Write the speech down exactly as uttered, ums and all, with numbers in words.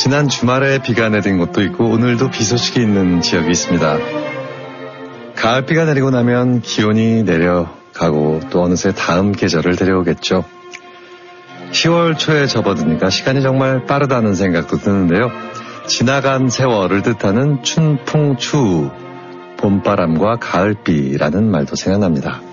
지난 주말에 비가 내린 곳도 있고 오늘도 비 소식이 있는 지역이 있습니다. 가을비가 내리고 나면 기온이 내려가고 또 어느새 다음 계절을 데려오겠죠. 시월 초에 접어드니까 시간이 정말 빠르다는 생각도 드는데요. 지나간 세월을 뜻하는 춘풍추, 봄바람과 가을비라는 말도 생각납니다.